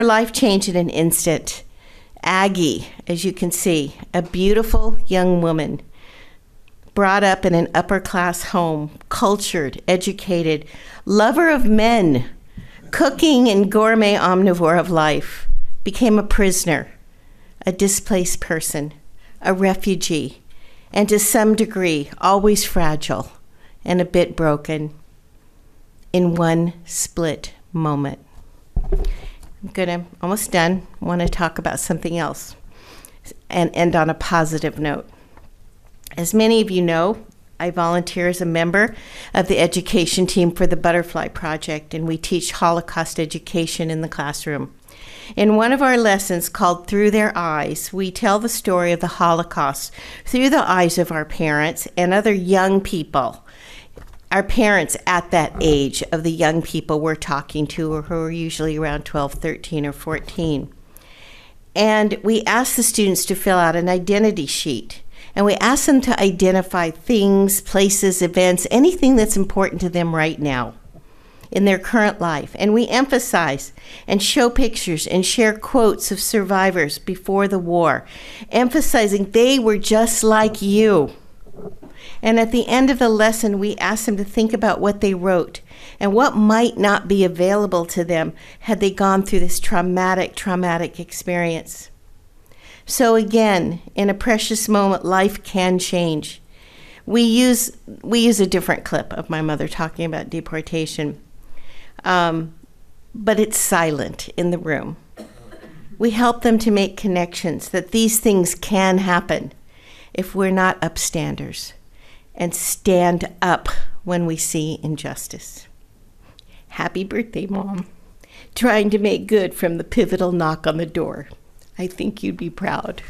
Her life changed in an instant. Aggie, as you can see, a beautiful young woman, brought up in an upper-class home, cultured, educated, lover of men, cooking and gourmet omnivore of life, became a prisoner, a displaced person, a refugee, and to some degree, always fragile and a bit broken in one split moment. I'm almost done. I want to talk about something else and end on a positive note. As many of you know, I volunteer as a member of the education team for the Butterfly Project, and we teach Holocaust education in the classroom. In one of our lessons called Through Their Eyes, we tell the story of the Holocaust through the eyes of our parents and other young people. Our parents at that age of the young people we're talking to, who are usually around 12, 13, or 14. And we ask the students to fill out an identity sheet. And we ask them to identify things, places, events, anything that's important to them right now in their current life. And we emphasize and show pictures and share quotes of survivors before the war, emphasizing they were just like you. And at the end of the lesson, we ask them to think about what they wrote and what might not be available to them had they gone through this traumatic experience. So again, in a precious moment, life can change. We use a different clip of my mother talking about deportation, but it's silent in the room. We help them to make connections that these things can happen if we're not upstanders and stand up when we see injustice. Happy birthday, Mom. Trying to make good from the pivotal knock on the door. I think you'd be proud.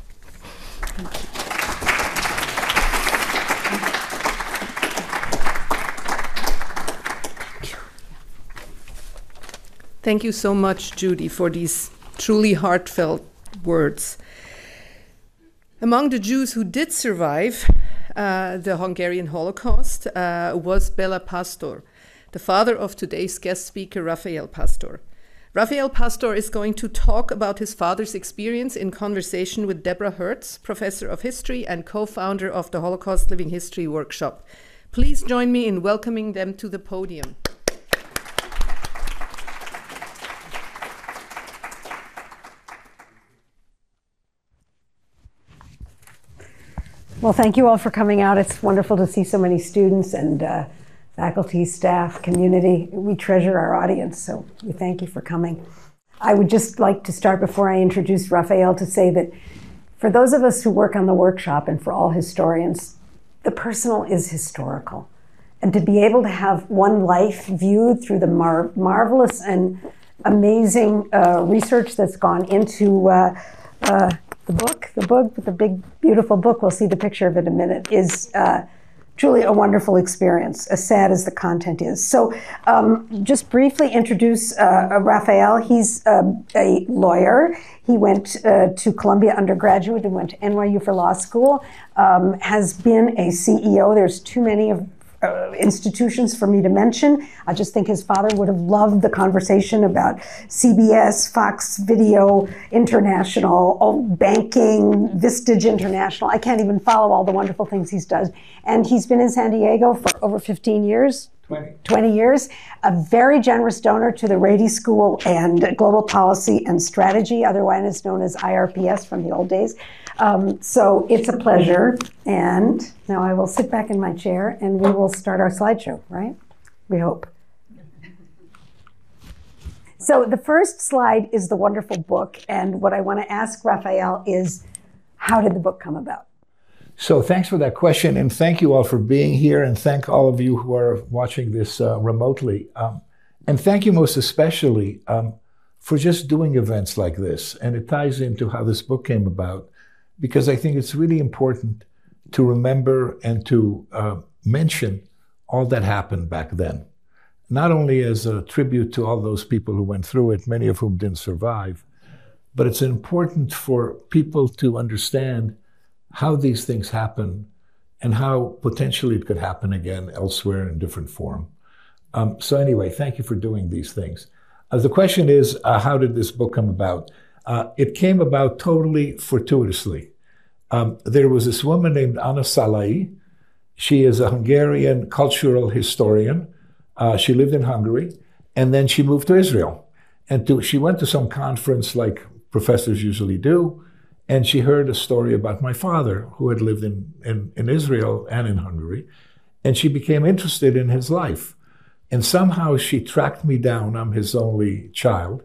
Thank you so much, Judy, for these truly heartfelt words. Among the Jews who did survive the Hungarian Holocaust was Bela Pastor, the father of today's guest speaker, Raphael Pastor. Raphael Pastor is going to talk about his father's experience in conversation with Deborah Hertz, professor of history and co-founder of the Holocaust Living History Workshop. Please join me in welcoming them to the podium. Well, thank you all for coming out. It's wonderful to see so many students and faculty, staff, community. We treasure our audience, so we thank you for coming. I would just like to start before I introduce Raphael to say that for those of us who work on the workshop and for all historians, the personal is historical. And to be able to have one life viewed through the marvelous and amazing research that's gone into the big, beautiful book, we'll see the picture of it in a minute, is truly a wonderful experience, as sad as the content is. So just briefly introduce Raphael. He's a lawyer. He went to Columbia undergraduate and went to NYU for law school, has been a CEO. There's too many of institutions for me to mention. I just think his father would have loved the conversation about CBS, Fox Video International, banking, Vistage International. I can't even follow all the wonderful things he's done. And he's been in San Diego for over 15 years. 20 years, a very generous donor to the Rady School and Global Policy and Strategy, otherwise known as IRPS from the old days. So it's a pleasure. And now I will sit back in my chair and we will start our slideshow, right? We hope. So the first slide is the wonderful book. And what I want to ask Raphael is, how did the book come about? So thanks for that question, and thank you all for being here, and thank all of you who are watching this remotely. And thank you most especially for just doing events like this. And it ties into how this book came about, because I think it's really important to remember and to mention all that happened back then. Not only as a tribute to all those people who went through it, many of whom didn't survive, but it's important for people to understand how these things happen and how potentially it could happen again elsewhere in different form. So anyway, thank you for doing these things. The question is, how did this book come about? It came about totally fortuitously. There was this woman named Anna Szalai. She is a Hungarian cultural historian. She lived in Hungary, and then she moved to Israel. And she went to some conference like professors usually do, and she heard a story about my father, who had lived in Israel and in Hungary, and she became interested in his life. And somehow she tracked me down. I'm his only child,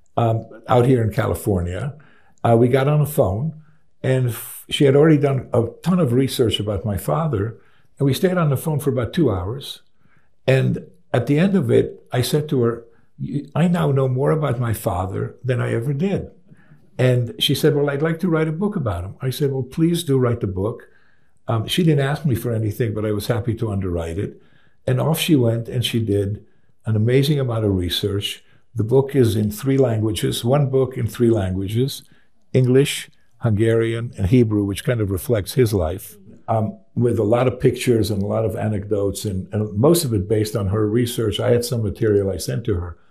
out here in California. We got on the phone, and she had already done a ton of research about my father, and we stayed on the phone for about 2 hours. And at the end of it, I said to her, I now know more about my father than I ever did. And she said, well, I'd like to write a book about him. I said, well, please do write the book. She didn't ask me for anything, but I was happy to underwrite it. And off she went, and she did an amazing amount of research. The book is in 3 languages, one book in 3 languages, English, Hungarian, and Hebrew, which kind of reflects his life, with a lot of pictures and a lot of anecdotes, and most of it based on her research. I had some material I sent to her.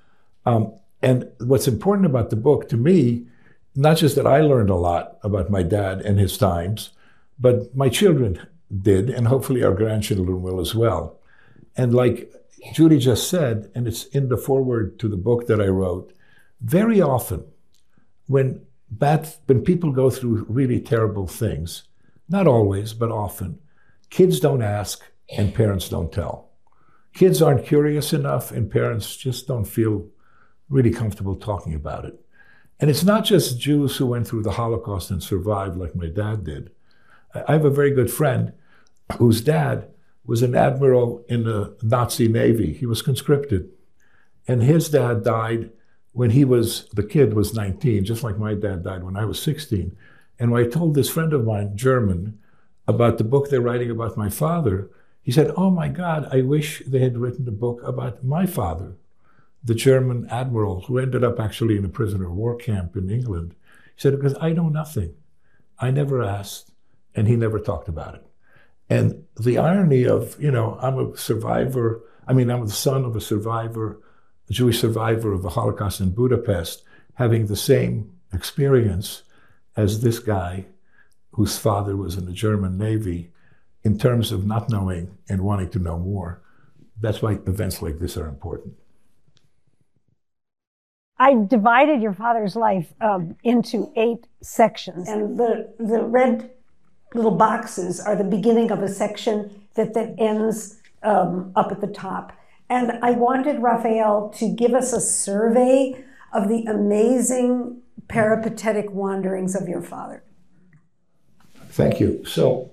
And what's important about the book to me, not just that I learned a lot about my dad and his times, but my children did, and hopefully our grandchildren will as well. And like Judy just said, and it's in the foreword to the book that I wrote, very often when people go through really terrible things, not always, but often, kids don't ask and parents don't tell. Kids aren't curious enough and parents just don't feel really comfortable talking about it. And it's not just Jews who went through the Holocaust and survived like my dad did. I have a very good friend whose dad was an admiral in the Nazi Navy. He was conscripted. And his dad died when the kid was 19, just like my dad died when I was 16. And when I told this friend of mine, German, about the book they're writing about my father, he said, oh my God, I wish they had written a book about my father, the German admiral who ended up actually in a prisoner of war camp in England. He said, because I know nothing. I never asked, and he never talked about it. And the irony of, I'm a survivor, I'm the son of a survivor, a Jewish survivor of the Holocaust in Budapest, having the same experience as this guy whose father was in the German Navy, in terms of not knowing and wanting to know more. That's why events like this are important. I divided your father's life into 8 sections, and the red little boxes are the beginning of a section that ends up at the top. And I wanted Raphael to give us a survey of the amazing peripatetic wanderings of your father. Thank you. So,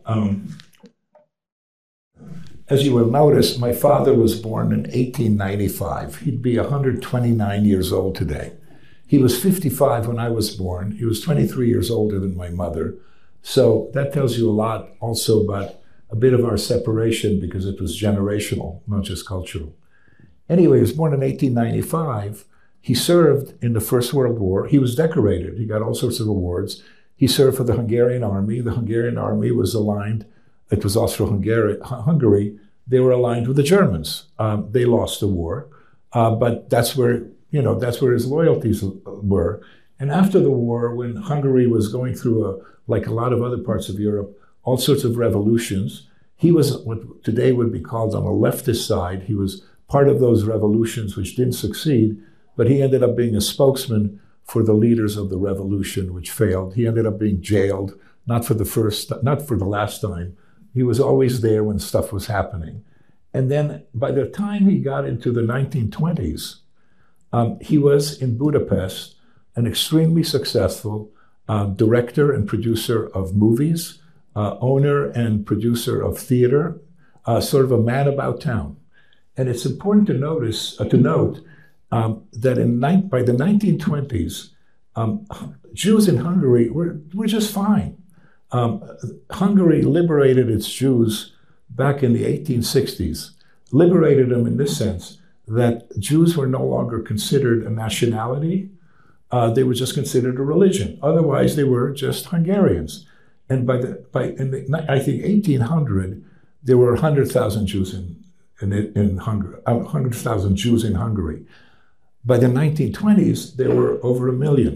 as you will notice, my father was born in 1895. He'd be 129 years old today. He was 55 when I was born. He was 23 years older than my mother. So that tells you a lot also about a bit of our separation, because it was generational, not just cultural. Anyway, he was born in 1895. He served in the First World War. He was decorated. He got all sorts of awards. He served for the Hungarian army. The Hungarian army was aligned. It was Austro-Hungary. They were aligned with the Germans. They lost the war, but that's where his loyalties were. And after the war, when Hungary was going through, like a lot of other parts of Europe, all sorts of revolutions, he was what today would be called on the leftist side. He was part of those revolutions which didn't succeed, but he ended up being a spokesman for the leaders of the revolution, which failed. He ended up being jailed, not for the last time. He was always there when stuff was happening. And then by the time he got into the 1920s, he was in Budapest, an extremely successful director and producer of movies, owner and producer of theater, sort of a man about town. And it's important to note that by the 1920s, Jews in Hungary were just fine. Hungary liberated its Jews back in the 1860s, liberated them in this sense that Jews were no longer considered a nationality. They were just considered a religion. Otherwise, they were just Hungarians. And I think 1800, there were 100,000 Jews in Hungary, 100,000 Jews in Hungary. By the 1920s, there were over 1 million.